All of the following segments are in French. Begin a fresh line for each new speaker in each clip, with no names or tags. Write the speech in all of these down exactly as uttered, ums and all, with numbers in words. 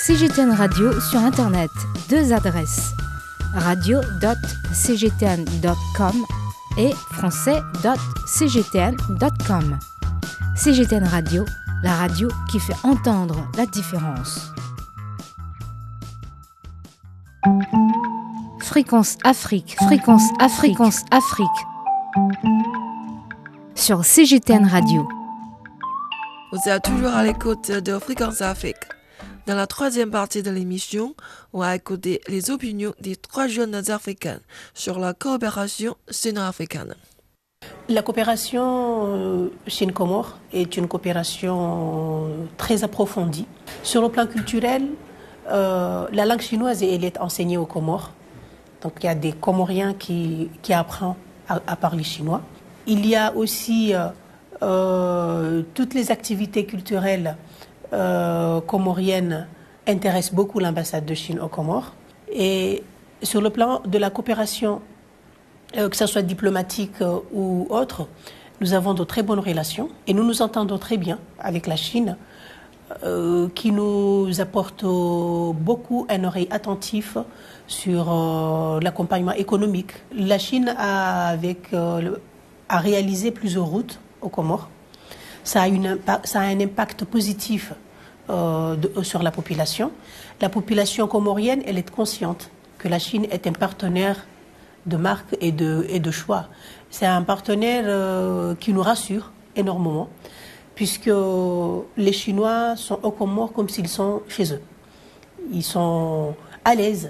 C G T N Radio sur Internet. Deux adresses. radio point c g t n point com et français point c g t n point com. C G T N Radio, la radio qui fait entendre la différence. Fréquence Afrique, fréquence Afrique, fréquence Afrique. Sur C G T N Radio.
Vous êtes toujours à l'écoute de Fréquence Afrique. Dans la troisième partie de l'émission, on va écouter les opinions des trois jeunes africaines sur la coopération sino-africaine.
La coopération Chine-Comores est une coopération très approfondie. Sur le plan culturel, euh, la langue chinoise elle est enseignée aux Comores. Donc il y a des Comoriens qui, qui apprennent à, à parler chinois. Il y a aussi euh, euh, toutes les activités culturelles euh, comoriennes intéressent beaucoup l'ambassade de Chine aux Comores. Et sur le plan de la coopération, euh, que ce soit diplomatique euh, ou autre, nous avons de très bonnes relations et nous nous entendons très bien avec la Chine, euh, qui nous apporte euh, beaucoup un oreille attentif sur euh, l'accompagnement économique. La Chine a, avec, euh, a réalisé plusieurs routes aux Comores. Ça a, une, ça a un impact positif euh, de, sur la population. La population comorienne, elle est consciente que la Chine est un partenaire de marque et de, et de choix. C'est un partenaire euh, qui nous rassure énormément, puisque les Chinois sont aux Comores comme s'ils sont chez eux. Ils sont à l'aise.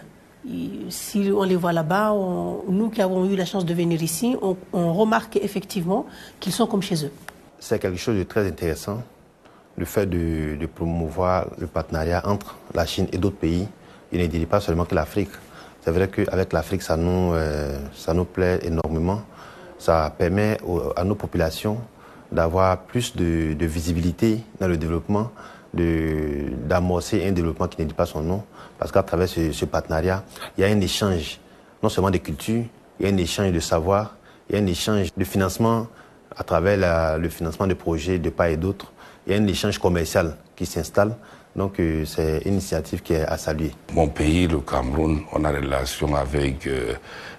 Si on les voit là-bas, on, nous qui avons eu la chance de venir ici, on, on remarque effectivement qu'ils sont comme chez eux.
C'est quelque chose de très intéressant, le fait de, de promouvoir le partenariat entre la Chine et d'autres pays. Il ne dirait pas seulement que l'Afrique. C'est vrai qu'avec l'Afrique, ça nous, euh, ça nous plaît énormément. Ça permet aux, à nos populations d'avoir plus de, de visibilité dans le développement, de, d'amorcer un développement qui ne dit pas son nom. Parce qu'à travers ce, ce partenariat, il y a un échange, non seulement de culture, il y a un échange de savoir, il y a un échange de financement à travers la, le financement de projets de part et d'autre. Il y a un échange commercial qui s'installe. Donc euh, c'est une initiative qui est à saluer.
Mon pays, le Cameroun, on a des relations avec euh,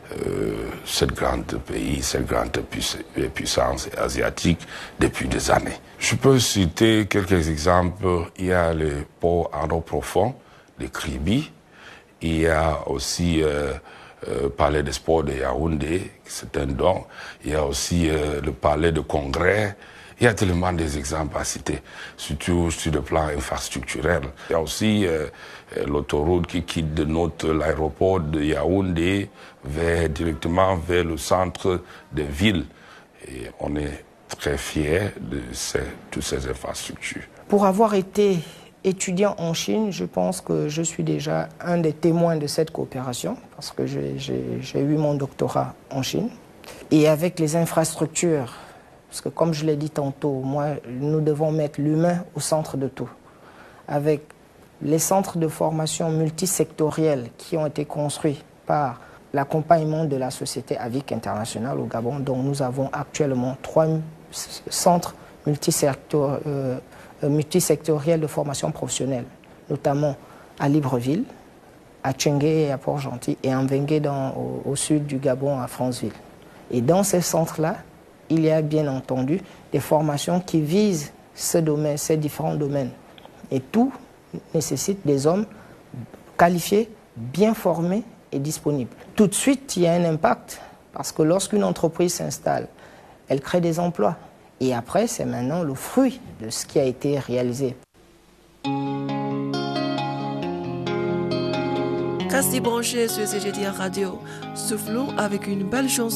euh, cette grande pays, cette grande puissance asiatique depuis des années. Je peux citer quelques exemples. Il y a le port Arnaud Profond, le Kribi. Il y a aussi euh, euh, palais des sports de Yaoundé, c'est un don. Il y a aussi euh, le palais de Congrès. Il y a tellement des exemples à citer, surtout sur le plan infrastructurel. Il y a aussi euh, l'autoroute qui quitte de notre l'aéroport de Yaoundé vers, directement vers le centre de ville. Et on est très fiers de ces, toutes ces infrastructures.
Pour avoir été étudiant en Chine, je pense que je suis déjà un des témoins de cette coopération, parce que j'ai, j'ai, j'ai eu mon doctorat en Chine. Et avec les infrastructures, parce que comme je l'ai dit tantôt, moi, nous devons mettre l'humain au centre de tout. Avec les centres de formation multisectoriels qui ont été construits par l'accompagnement de la Société Avic Internationale au Gabon, dont nous avons actuellement trois centres multisector, euh, multisectoriels de formation professionnelle, notamment à Libreville, à Tchengué et à Port-Gentil, et en Mbengue dans, au, au sud du Gabon, à Franceville. Et dans ces centres-là, il y a bien entendu des formations qui visent ce domaine, ces différents domaines. Et tout nécessite des hommes qualifiés, bien formés et disponibles. Tout de suite, il y a un impact, parce que lorsqu'une entreprise s'installe, elle crée des emplois. Et après, c'est maintenant le fruit de ce qui a été réalisé.
Restez branchés sur C G T N Radio. Soufflons avec une belle chanson.